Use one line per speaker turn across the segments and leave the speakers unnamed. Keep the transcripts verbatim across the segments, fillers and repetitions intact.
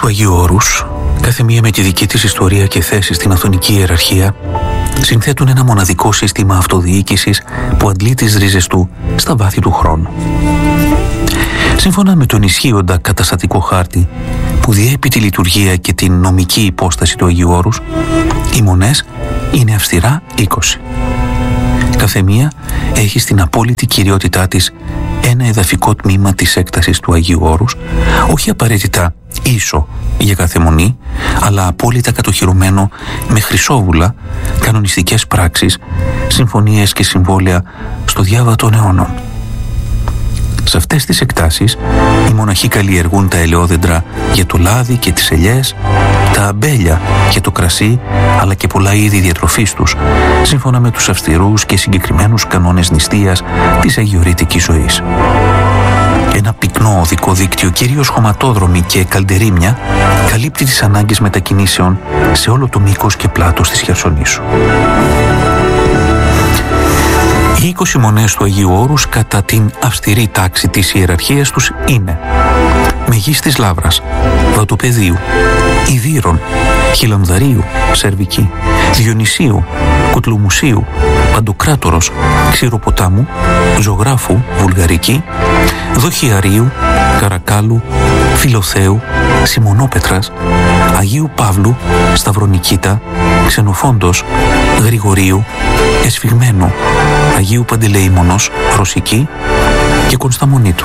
του Αγίου Όρους, κάθε μία με τη δική της ιστορία και θέση στην αυθονική ιεραρχία, συνθέτουν ένα μοναδικό σύστημα αυτοδιοίκησης που αντλεί τις ρίζες του στα βάθη του χρόνου. Σύμφωνα με τον ισχύοντα καταστατικό χάρτη που διέπει τη λειτουργία και την νομική υπόσταση του Αγίου Όρους, οι μονές είναι αυστηρά είκοσι. Κάθε μία έχει στην απόλυτη κυριότητά της ένα εδαφικό τμήμα της έκτασης του Αγίου Όρους, όχι απαραίτητα ίσο για κάθε μονή, αλλά απόλυτα κατοχυρωμένο με χρυσόβουλα, κανονιστικές πράξεις, συμφωνίες και συμβόλαια στο διάβα των αιώνων. Σε αυτές τις εκτάσεις οι μοναχοί καλλιεργούν τα ελαιόδεντρα για το λάδι και τις ελιές, τα αμπέλια για το κρασί, αλλά και πολλά είδη διατροφής τους, σύμφωνα με τους αυστηρούς και συγκεκριμένους κανόνες νηστείας της αγιορείτικης ζωής. Ένα πυκνό οδικό δίκτυο, κυρίως χωματόδρομοι και καλντερίμια, καλύπτει τις ανάγκες μετακινήσεων σε όλο το μήκος και πλάτος της Χερσονήσου. Οι είκοσι μονές του Αγίου Όρους κατά την αυστηρή τάξη της ιεραρχίας τους είναι Μεγίστης Λαύρας, Βατοπεδίου, Ιδύρων, Χιλανδαρίου, Σερβική, Διονυσίου, Κουτλουμουσίου, Παντοκράτορος, Ξηροποτάμου, Ζωγράφου, Βουλγαρική, Δοχιαρίου, Καρακάλου, Φιλοθέου, Σιμονόπετρας, Αγίου Παύλου, Σταυρονικήτα, Ξενοφόντος, Γρηγορίου, Εσφιγμένου, Αγίου Παντελεήμονος, Ρωσική και Κωνσταμονίτου.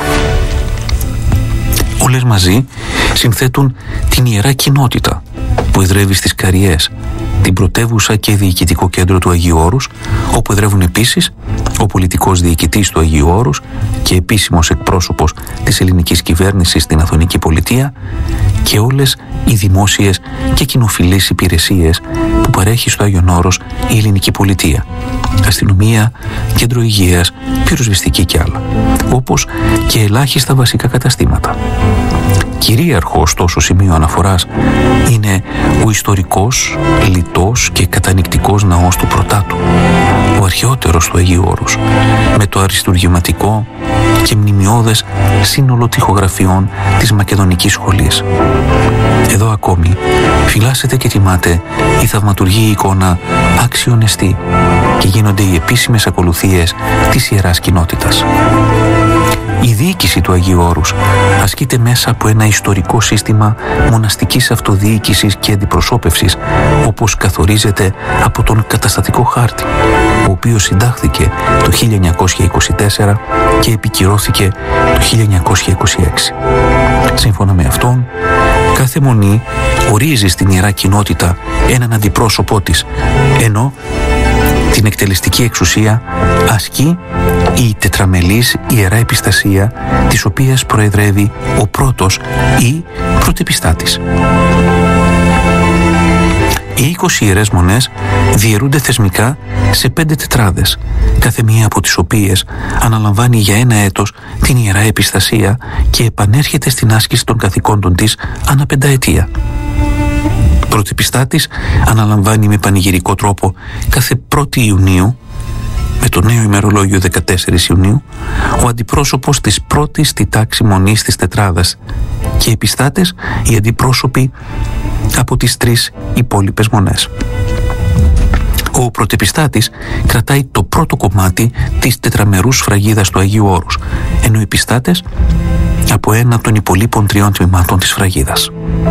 Όλες μαζί συνθέτουν την Ιερά Κοινότητα που εδρεύει στις Καριές, την πρωτεύουσα και διοικητικό κέντρο του Αγίου Όρους, όπου εδρεύουν επίσης ο πολιτικός διοικητής του Αγίου Όρους και επίσημος εκπρόσωπος της ελληνικής κυβέρνησης στην Αθωνική Πολιτεία και όλες οι δημόσιες και κοινοφιλείς υπηρεσίες που παρέχει στο Άγιον Όρος η ελληνική πολιτεία, αστυνομία, κέντρο υγείας, πυροσβεστική και άλλα, όπως και ελάχιστα βασικά καταστήματα. Κυρίαρχο ωστόσο σημείο αναφοράς είναι ο ιστορικός, λιτός και κατανυκτικός ναός του Πρωτάτου, ο αρχαιότερος του Αγίου Όρους, με το αριστουργηματικό και μνημειώδες σύνολο τοιχογραφιών της Μακεδονικής Σχολής. Εδώ ακόμη φυλάσσεται και τιμάται η θαυματουργή εικόνα άξιονεστή και γίνονται οι επίσημες ακολουθίες της Ιεράς Κοινότητας. Η διοίκηση του Αγίου Όρους ασκείται μέσα από ένα ιστορικό σύστημα μοναστικής αυτοδιοίκησης και αντιπροσώπευσης, όπως καθορίζεται από τον καταστατικό χάρτη, ο οποίος συντάχθηκε το χίλια εννιακόσια είκοσι τέσσερα και επικυρώθηκε το χίλια εννιακόσια είκοσι έξι. Σύμφωνα με αυτόν, κάθε μονή ορίζει στην Ιερά Κοινότητα έναν αντιπρόσωπό της, ενώ την εκτελεστική εξουσία ασκεί η τετραμελής Ιερά Επιστασία, της οποίας προεδρεύει ο πρώτος ή πρωτεπιστάτης. Οι είκοσι ιερές μονές διαιρούνται θεσμικά σε πέντε τετράδες, κάθε μία από τις οποίες αναλαμβάνει για ένα έτος την Ιερά Επιστασία και επανέρχεται στην άσκηση των καθηκόντων της ανά πενταετία. Πρωτεπιστάτης αναλαμβάνει με πανηγυρικό τρόπο κάθε πρώτη Ιουνίου, με το νέο ημερολόγιο δεκατέσσερις Ιουνίου, ο αντιπρόσωπος της πρώτης στη τάξη μονής της τετράδας και επιστάτες οι αντιπρόσωποι από τις τρεις υπόλοιπες μονές. Ο πρωτεπιστάτης κρατάει το πρώτο κομμάτι της τετραμερούς σφραγίδας του Αγίου Όρους, ενώ οι επιστάτες από ένα των υπολείπων τριών τμήματων της σφραγίδας.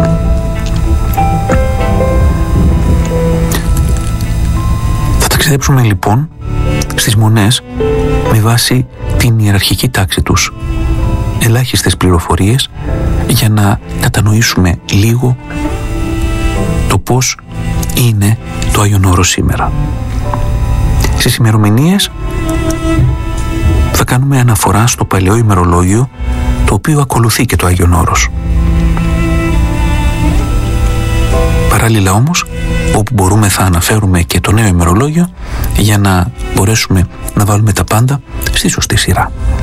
Θα ταξιδέψουμε λοιπόν στις μονές με βάση την ιεραρχική τάξη τους. Ελάχιστες πληροφορίες για να κατανοήσουμε λίγο το πώς είναι το Άγιον Όρος σήμερα. Στις ημερομηνίες θα κάνουμε αναφορά στο παλαιό ημερολόγιο, το οποίο ακολουθεί και το Άγιον Όρος. Παράλληλα όμως, όπου μπορούμε θα αναφέρουμε και το νέο ημερολόγιο για να μπορέσουμε να βάλουμε τα πάντα στη σωστή σειρά.